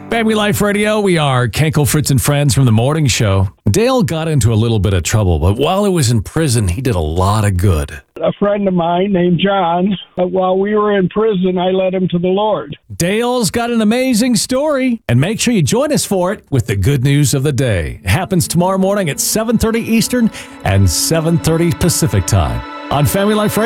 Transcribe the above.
Family Life Radio, we are Kenkel, Fritz, and Friends from the morning show. Dale got into a little bit of trouble, but while he was in prison, he did a lot of good. A friend of mine named John, while we were in prison, I led him to the Lord. Dale's got an amazing story, and make sure you join us for it with the good news of the day. It happens tomorrow morning at 7:30 Eastern and 7:30 Pacific time on Family Life Radio.